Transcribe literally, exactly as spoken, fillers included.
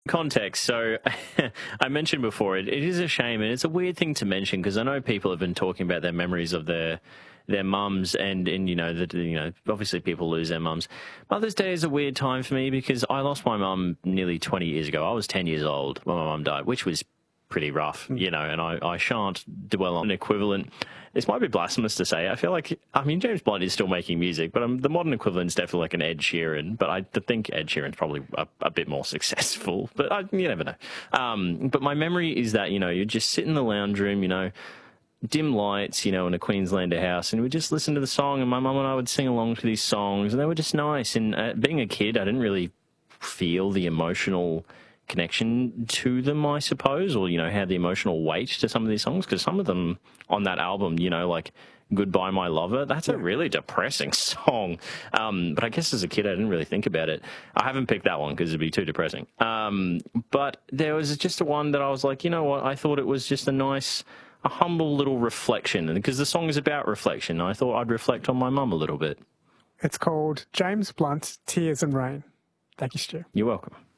Context. So I mentioned before, it, it is a shame, and it's a weird thing to mention because I know people have been talking about their memories of their their mums, and, and you know, that you know, obviously people lose their mums. Mother's Day is a weird time for me because I lost my mum nearly twenty years ago. I was ten years old when my mum died, which was pretty rough, you know, and I, I shan't dwell on an equivalent. This might be blasphemous to say. I feel like, I mean, James Blunt is still making music, but um, the modern equivalent is definitely like an Ed Sheeran. But I think Ed Sheeran's probably a, a bit more successful. But I, you never know. Um, but my memory is that, you know, you just sit in the lounge room, you know, dim lights, you know, in a Queenslander house, and we'd just listen to the song, and my mum and I would sing along to these songs, and they were just nice. And uh, being a kid, I didn't really feel the emotional connection to them, I suppose, or, you know, had the emotional weight to some of these songs, because some of them on that album, you know, like Goodbye My Lover, that's a really depressing song. Um, but I guess as a kid, I didn't really think about it. I haven't picked that one because it'd be too depressing. Um, but there was just a one that I was like, you know what, I thought it was just a nice, a humble little reflection, and because the song is about reflection, I thought I'd reflect on my mum a little bit. It's called James Blunt, Tears and Rain. Thank you, Stu. You're welcome.